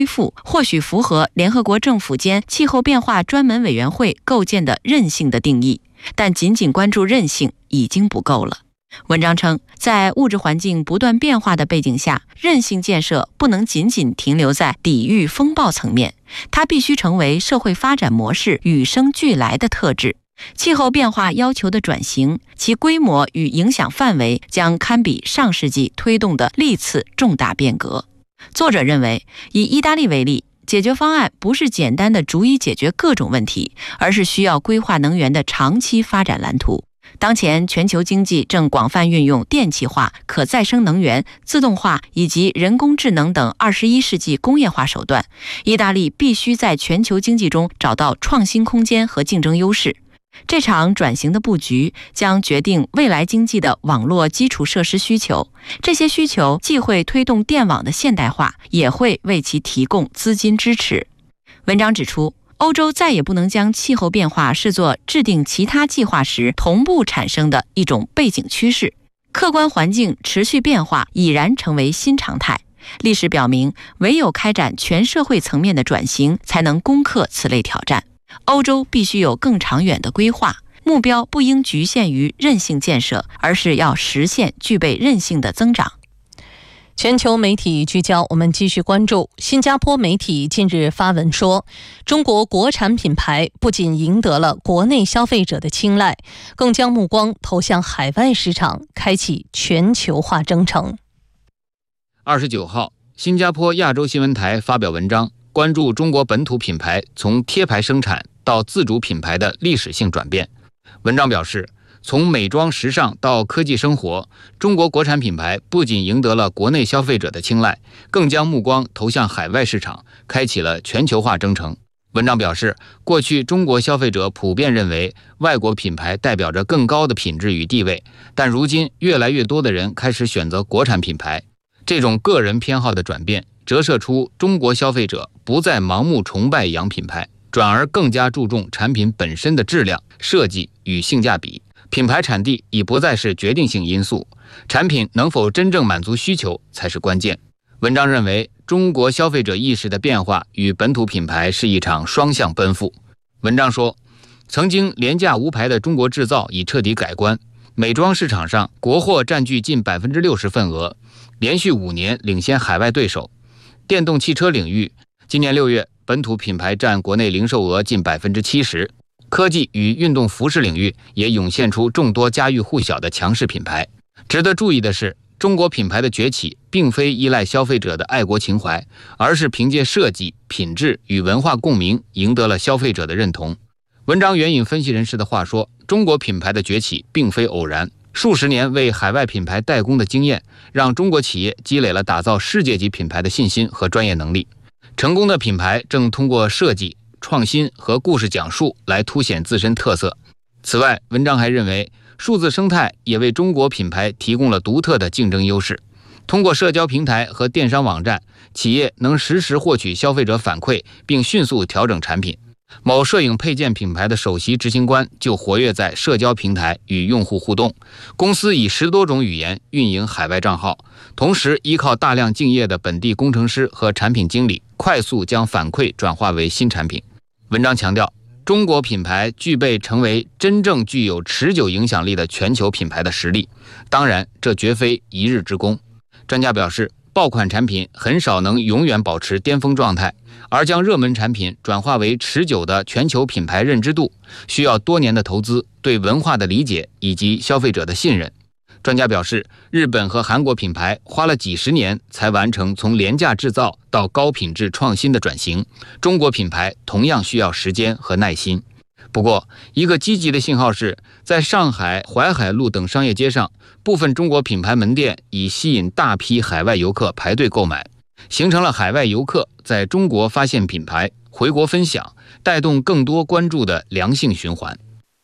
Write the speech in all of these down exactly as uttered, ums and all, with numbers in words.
恢复，或许符合联合国政府间气候变化专门委员会构建的韧性的定义，但仅仅关注韧性已经不够了。文章称，在物质环境不断变化的背景下，韧性建设不能仅仅停留在抵御风暴层面，它必须成为社会发展模式与生俱来的特质。气候变化要求的转型，其规模与影响范围将堪比上世纪推动的历次重大变革。作者认为，以意大利为例，解决方案不是简单的逐一解决各种问题，而是需要规划能源的长期发展蓝图。当前全球经济正广泛运用电气化、可再生能源、自动化以及人工智能等二十一世纪工业化手段，意大利必须在全球经济中找到创新空间和竞争优势。这场转型的布局将决定未来经济的网络基础设施需求，这些需求既会推动电网的现代化，也会为其提供资金支持。文章指出，欧洲再也不能将气候变化视作制定其他计划时同步产生的一种背景趋势，客观环境持续变化已然成为新常态。历史表明，唯有开展全社会层面的转型，才能攻克此类挑战。欧洲必须有更长远的规划，目标不应局限于韧性建设，而是要实现具备韧性的增长。 全球媒体聚焦，我们继续关注。新加坡媒体近日发文说，中国国产品牌不仅赢得了国内消费者的青睐，更将目光投向海外市场，开启全球化征程。 二十九号，新加坡亚洲新闻台发表文章，关注中国本土品牌从贴牌生产到自主品牌的历史性转变。文章表示，从美妆时尚到科技生活，中国国产品牌不仅赢得了国内消费者的青睐，更将目光投向海外市场，开启了全球化征程。文章表示，过去中国消费者普遍认为外国品牌代表着更高的品质与地位，但如今越来越多的人开始选择国产品牌。这种个人偏好的转变，折射出中国消费者不再盲目崇拜洋品牌，转而更加注重产品本身的质量、设计与性价比。品牌产地已不再是决定性因素，产品能否真正满足需求才是关键。文章认为，中国消费者意识的变化与本土品牌是一场双向奔赴。文章说，曾经廉价无牌的中国制造已彻底改观，美妆市场上国货占据近 百分之六十 份额，连续五年领先海外对手。电动汽车领域，今年六月本土品牌占国内零售额近 百分之七十。科技与运动服饰领域也涌现出众多家喻户晓的强势品牌。值得注意的是，中国品牌的崛起并非依赖消费者的爱国情怀，而是凭借设计、品质与文化共鸣赢得了消费者的认同。文章援引分析人士的话说，中国品牌的崛起并非偶然，数十年为海外品牌代工的经验，让中国企业积累了打造世界级品牌的信心和专业能力。成功的品牌正通过设计、创新和故事讲述来凸显自身特色。此外，文章还认为，数字生态也为中国品牌提供了独特的竞争优势。通过社交平台和电商网站，企业能实时获取消费者反馈，并迅速调整产品。某摄影配件品牌的首席执行官就活跃在社交平台与用户互动，公司以十多种语言运营海外账号，同时依靠大量敬业的本地工程师和产品经理，快速将反馈转化为新产品。文章强调，中国品牌具备成为真正具有持久影响力的全球品牌的实力，当然，这绝非一日之功。专家表示，爆款产品很少能永远保持巅峰状态，而将热门产品转化为持久的全球品牌认知度，需要多年的投资、对文化的理解以及消费者的信任。专家表示，日本和韩国品牌花了几十年才完成从廉价制造到高品质创新的转型，中国品牌同样需要时间和耐心。不过，一个积极的信号是，在上海淮海路等商业街上，部分中国品牌门店已吸引大批海外游客排队购买，形成了海外游客在中国发现品牌、回国分享，带动更多关注的良性循环。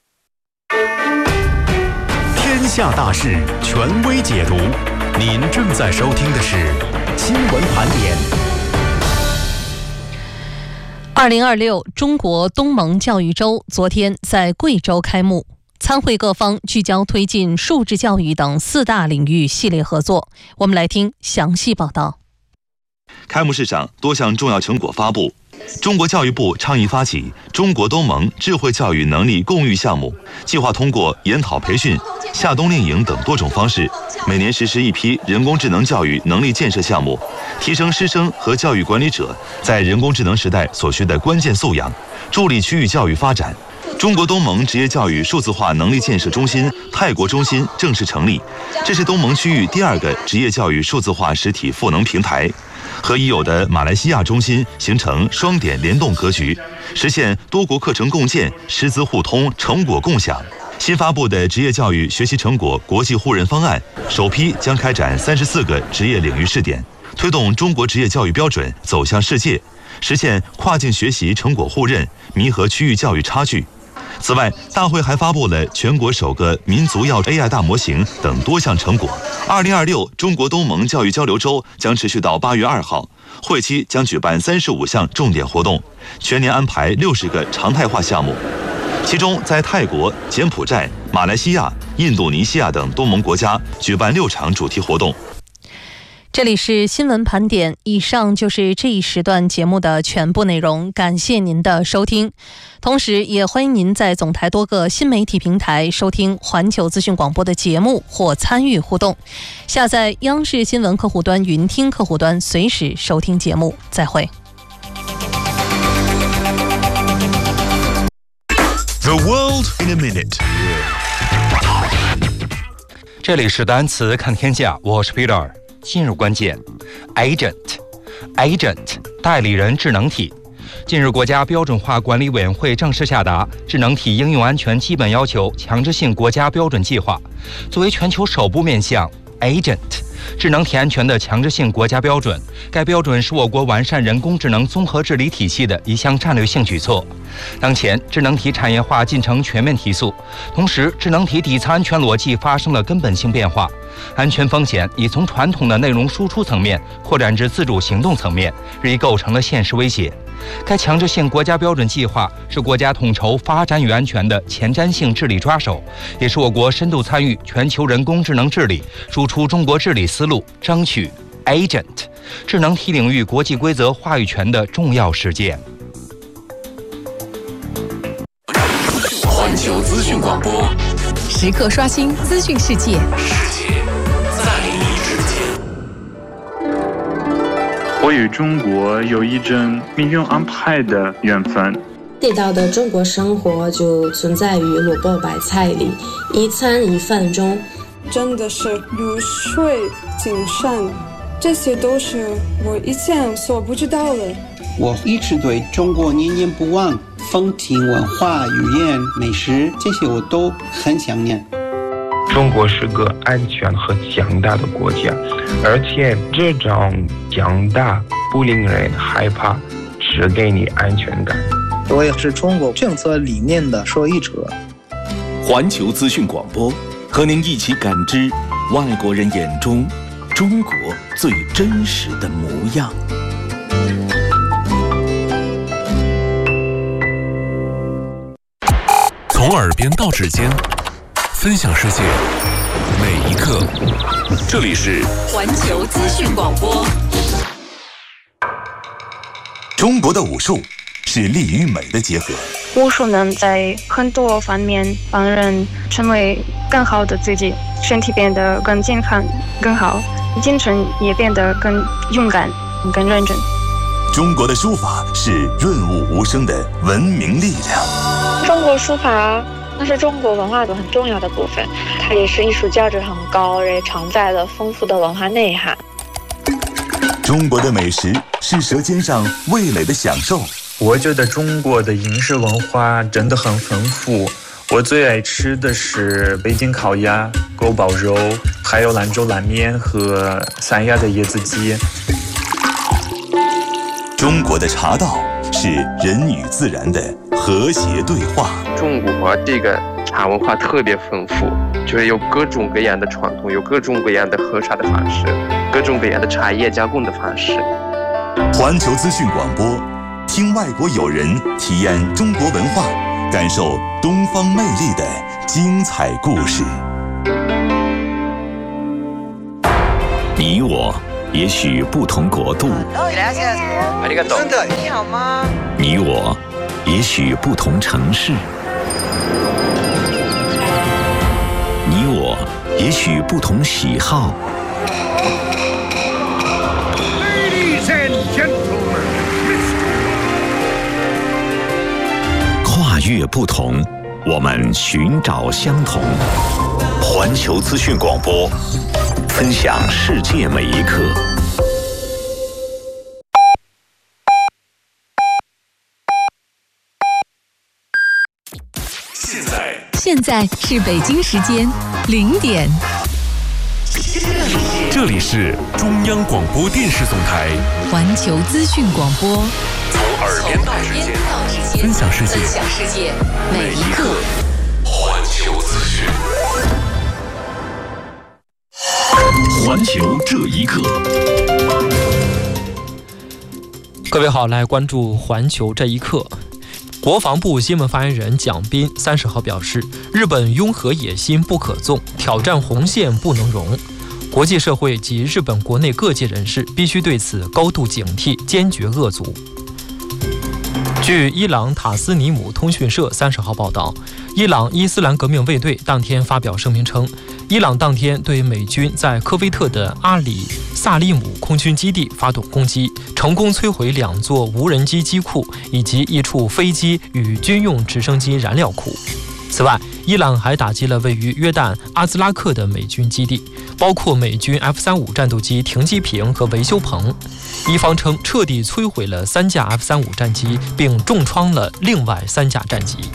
天下大事，权威解读。您正在收听的是新闻盘点。 二零二六中国东盟教育周昨天在贵州开幕，参会各方聚焦推进数字教育等四大领域系列合作。我们来听详细报道。 开幕式上多项重要成果发布。中国教育部倡议发起中国东盟智慧教育能力共育项目，计划通过研讨培训、夏冬令营等多种方式，每年实施一批人工智能教育能力建设项目，提升师生和教育管理者在人工智能时代所需的关键素养，助力区域教育发展。中国东盟职业教育数字化能力建设中心泰国中心正式成立，这是东盟区域第二个职业教育数字化实体赋能平台，和已有的马来西亚中心形成双点联动格局，实现多国课程共建、师资互通、成果共享。新发布的职业教育学习成果国际互认方案，首批将开展三十四个职业领域试点，推动中国职业教育标准走向世界，实现跨境学习成果互认，弥合区域教育差距。此外，大会还发布了全国首个民族药 A I 大模型等多项成果。二零二六中国东盟教育交流周将持续到八月二号，会期将举办三十五项重点活动，全年安排六十个常态化项目。其中，在泰国、柬埔寨、马来西亚、印度尼西亚等东盟国家举办六场主题活动。 这里是新闻盘点，以上就是这一时段节目的全部内容，感谢您的收听。同时也欢迎您在总台多个新媒体平台收听环球资讯广播的节目或参与互动。下载央视新闻客户端云听客户端，随时收听节目。再会。 The world in a minute。 这里是单词看天下，我是 Peter。今日关键 agent agent 代理人智能体。近日，国家标准化管理委员会正式下达《智能体应用安全基本要求强制性国家标准计划》，作为全球首部面向 agent 智能体安全的强制性国家标准。该标准是我国完善人工智能综合治理体系的一项战略性举措。当前，智能体产业化进程全面提速，同时智能体底层安全逻辑发生了根本性变化，安全风险已从传统的内容输出层面扩展至自主行动层面，日益构成了现实威胁。该强制性国家标准计划是国家统筹发展与安全的前瞻性治理抓手，也是我国深度参与全球人工智能治理、输出中国治理思路、争取 agent 智能体领域国际规则话语权的重要实践。 环球资讯广播， 时刻刷新资讯世界， 世界在你之间。 我与中国有一种命运安排的缘分。 地道的中国生活就存在于萝卜白菜里，一餐一饭中。 真的是如水精深，这些都是我以前所不知道的。 我一直对中国念念不忘，风情文化、语言、美食，这些我都很想念。 中国是个安全和强大的国家，而且这种强大不令人害怕，只给你安全感。 我也是中国政策理念的受益者。 环球资讯广播，和您一起感知外国人眼中中国最真实的模样。 从耳边到指尖，分享世界每一刻。这里是环球资讯广播。 中国的武术是力与美的结合。 武术能在很多方面帮人成为更好的自己，身体变得更健康、更好，精神也变得更勇敢、更认真。 中国的书法是润物无声的文明力量。 中国书法那是中国文化的很重要的部分，它也是艺术价值很高，也承载了丰富的文化内涵。 中国的美食是舌尖上味蕾的享受。 我觉得中国的饮食文化真的很丰富，我最爱吃的是北京烤鸭、锅包肉，还有兰州拉面和三亚的椰子鸡。 中国的茶道是人与自然的和谐对话。 中国这个茶文化特别丰富，就是有各种各样的传统，有各种各样的喝茶的方式，各种各样的茶叶加工的方式。 环球资讯广播，听外国友人体验中国文化，感受东方魅力的精彩故事。你我也许不同国度， 真的，你好吗？ 你我也许不同城市，你我也许不同喜好。 Ladies and gentlemen, 跨越不同，我们寻找相同。环球资讯广播，分享世界每一刻。 现在， 现在是北京时间零点。 这里是中央广播电视总台环球资讯广播， 从耳边到指尖，分享世界， 分享世界每一刻。 环球资讯， 环球这一刻。 各位好，来关注环球这一刻。国防部新闻发言人蒋斌三十号表示，日本拥核野心不可纵，挑战红线不能容。国际社会及日本国内各界人士必须对此高度警惕，坚决遏阻。据伊朗塔斯尼姆通讯社三十号报道，伊朗伊斯兰革命卫队当天发表声明称，伊朗当天对美军在科威特的阿里萨利姆空军基地发动攻击，成功摧毁两座无人机机库以及一处飞机与军用直升机燃料库。此外，伊朗还打击了位于约旦阿兹拉克的美军基地，包括美军 F 三十五 战斗机停机坪和维修棚。伊方称彻底摧毁了三架 F 三十五 战机，并重创了另外三架战机。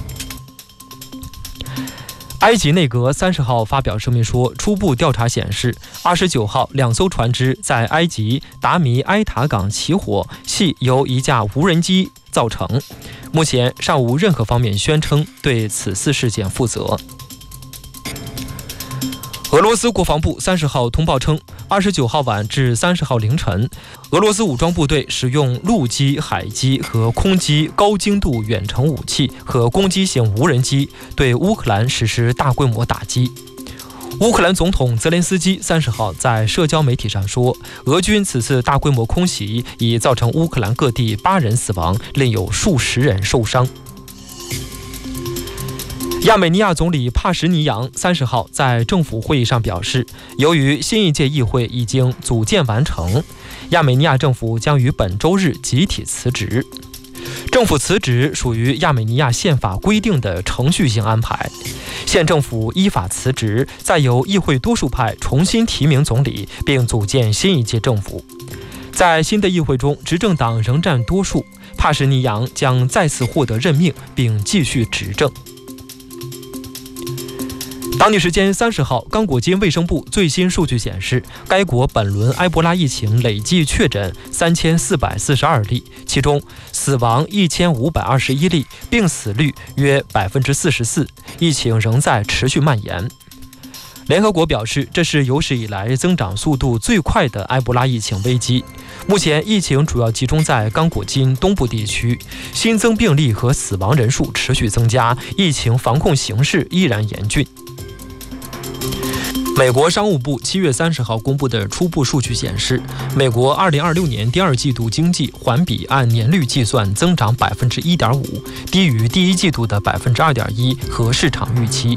埃及内阁三十号发表声明说，初步调查显示，二十九号两艘船只在埃及达米埃塔港起火，系由一架无人机造成。目前尚无任何方面宣称对此次事件负责。俄罗斯国防部三十号通报称，二十九号晚至三十号凌晨，俄罗斯武装部队使用陆基、海基和空基高精度远程武器和攻击型无人机对乌克兰实施大规模打击。乌克兰总统泽连斯基三十号在社交媒体上说，俄军此次大规模空袭已造成乌克兰各地八人死亡，另有数十人受伤。亚美尼亚总理帕什尼扬三十号在政府会议上表示，由于新一届议会已经组建完成，亚美尼亚政府将于本周日集体辞职。政府辞职属于亚美尼亚宪法规定的程序性安排，县政府依法辞职，再由议会多数派重新提名总理，并组建新一届政府。在新的议会中，执政党仍占多数，帕什尼扬将再次获得任命，并继续执政。当地时间三十号，刚果金卫生部最新数据显示，该国本轮埃博拉疫情累计确诊三千四百四十二例，其中死亡一千五百二十一例，病死率约百分之四十四，疫情仍在持续蔓延。联合国表示，这是有史以来增长速度最快的埃博拉疫情危机。目前疫情主要集中在刚果金东部地区，新增病例和死亡人数持续增加，疫情防控形势依然严峻。美国商务部七月三十号公布的初步数据显示，美国二零二六年第二季度经济环比按年率计算增长百分之一点五，低于第一季度的百分之二点一和市场预期。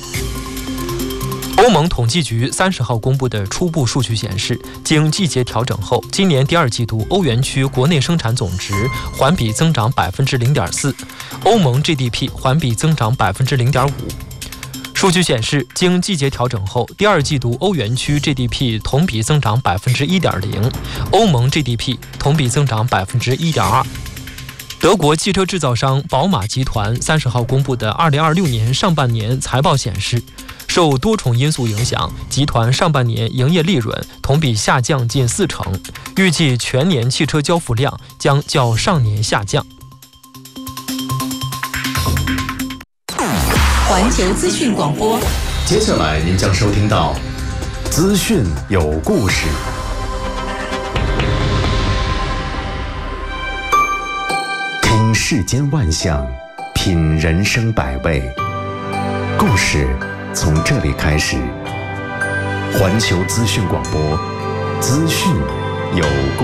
欧盟统计局三十号公布的初步数据显示，经季节调整后，今年第二季度欧元区国内生产总值环比增长百分之零点四，欧盟 G D P 环比增长百分之零点五。数据显示，经季节调整后，第二季度欧元区 G D P 同比增长百分之一点零，欧盟 G D P 同比增长百分之一点二。德国汽车制造商宝马集团三十号公布的二零二六年上半年财报显示，受多重因素影响，集团上半年营业利润同比下降近四成，预计全年汽车交付量将较上年下降。 环球资讯广播， 接下来您将收听到资讯有故事。听世间万象，品人生百味，故事从这里开始。环球资讯广播，资讯有故